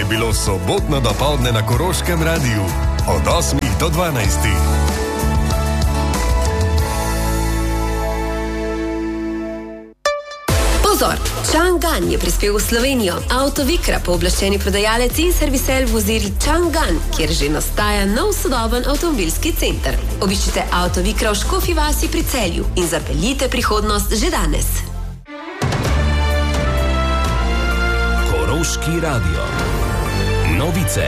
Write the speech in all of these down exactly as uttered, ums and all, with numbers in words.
je bilo sobotno dopoldne na Koroškem radiju od osmih do dvanajstih. Pozor! Chang'an je prispel v Slovenijo. Autovikra, pooblaščeni prodajalec in servisel vozil Chang'an, kjer že nastaja nov sodoben avtomobilski center. Obiščite Autovikra v Škofji vasi pri Celju in zapeljite prihodnost že danes. Koroški radio. Novice.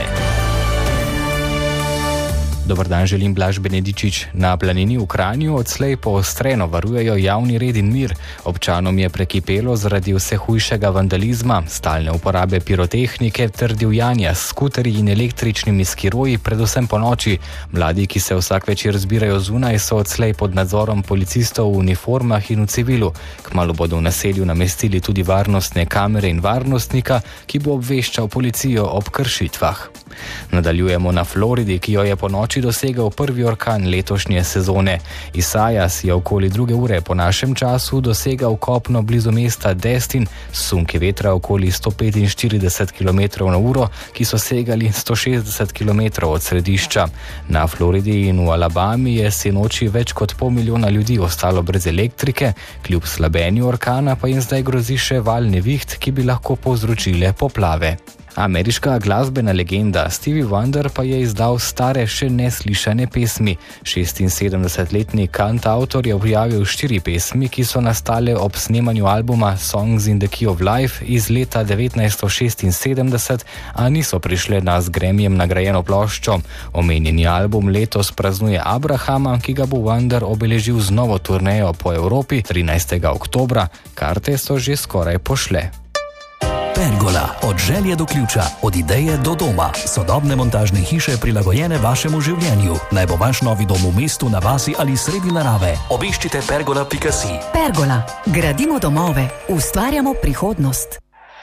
Dobar dan, želim Blaž Benedičič. Na planini v Kranju odslej poostreno varujejo javni red in mir. Občanom je prekipelo zaradi vse hujšega vandalizma, stalne uporabe pirotehnike ter divjanja s skuterji in električnimi skiroji, predvsem po noči. Mladi, ki se vsak večer zbirajo zunaj, so odslej pod nadzorom policistov v uniformah in v civilu. Kmalu bodo v naselju namestili tudi varnostne kamere in varnostnika, ki bo obveščal policijo ob kršitvah. Nadaljujemo na Floridi, ki jo je po noči dosegal prvi orkan letošnje sezone. Isaias je okoli druge ure po našem času dosegal kopno blizu mesta Destin s sunki vetra okoli sto petinštirideset kilometrov na uro, ki so segali sto šestdeset kilometrov od središča. Na Floridi in v Alabami je sinoči več kot pol milijona ljudi ostalo brez elektrike, kljub slabenju orkana pa jim zdaj grozi še val neviht, ki bi lahko povzročile poplave. Ameriška glasbena legenda Stevie Wonder pa je izdal stare, še neslišane pesmi. šestinsedemdesetletni kantavtor je objavil štiri pesmi, ki so nastale ob snemanju albuma Songs in the Key of Life iz leta devetnajststo šestinsedemdeset, a niso prišle na z Grammyjem nagrajeno ploščo. Omenjeni album letos praznuje Abrahama, ki ga bo Wonder obeležil z novo turnejo po Evropi trinajstega oktobra. Karte so že skoraj pošle. Pergola. Od želje do ključa, od ideje do doma. Sodobne montažne hiše prilagojene vašemu življenju. Naj bo vaš novi dom v mestu, na vasi ali sredi narave. Obiščite pergola pika si. Pergola. Gradimo domove. Ustvarjamo prihodnost.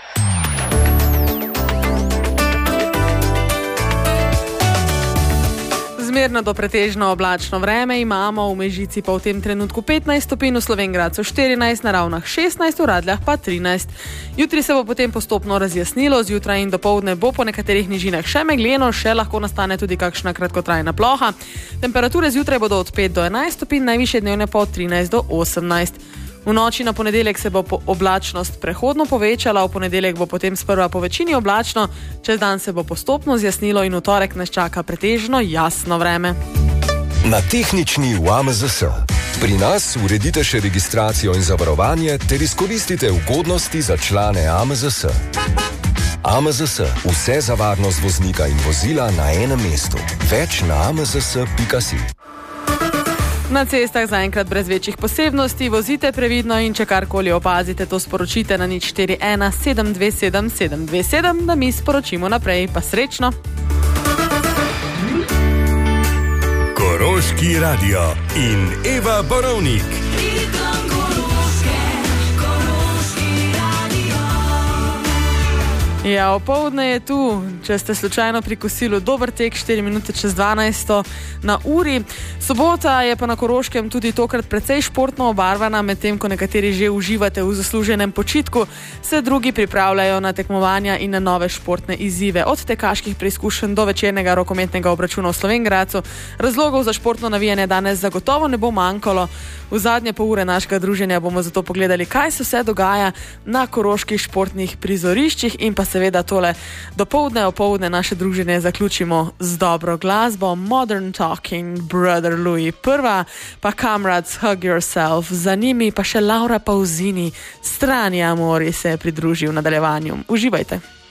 Zmerno do pretežno oblačno vreme imamo v Mežici pa v tem trenutku petnajst stopinj, v Slovenj Gradcu štirinajst, na Ravnah šestnajst, v Radljah pa trinajst. Jutri se bo potem postopno razjasnilo, zjutraj in dopoldne bo po nekaterih nižinah še megleno, še lahko nastane tudi kakšna kratkotrajna ploha. Temperature zjutraj bodo od pet do enajst stopinj, najvišje dnevne pa od trinajst do osemnajst. V noči na ponedeljek se bo oblačnost prehodno povečala, v ponedeljek bo potem sprva po večini oblačno, čez dan se bo postopno zjasnilo in v torek nas čaka pretežno jasno vreme. Na tehnični v A M Z S. Pri nas uredite še registracijo in zavarovanje ter izkoristite ugodnosti za člane A M Z S. A M Z S. Vse za varnost voznika in vozila na enem mestu. Več na a m z s pika si. Na cestah zaenkrat brez večjih posebnosti, vozite previdno in če karkoli opazite, to sporočite na nič štiri ena sedem dve sedem sedem dve sedem, da mi sporočimo naprej. Pa srečno! Koroški radio in Eva Borovnik. Ja, opoldne je tu, če ste slučajno pri kosilu, dober tek, štiri minute čez dvanajsto na uri. Sobota je pa na Koroškem tudi tokrat precej športno obarvana, medtem ko nekateri že uživate v zasluženem počitku, se drugi pripravljajo na tekmovanja in na nove športne izzive. Od tekaških preizkušenj do večernega rokometnega obračuna v Slovenj Gradcu. Razlogov za športno navijanje danes zagotovo ne bo manjkalo. V zadnje pol ure našega druženja bomo zato pogledali, kaj se vse dogaja na koroških športnih prizoriščih in pa seveda tole dopoldne, opoldne naše druženje zaključimo z dobro glasbo. Modern Talking, Brother Louis prva, pa Comrades Hug Yourself, za njimi pa še Laura Pausini, Strani Amori se je pridružil v nadaljevanju. Uživajte!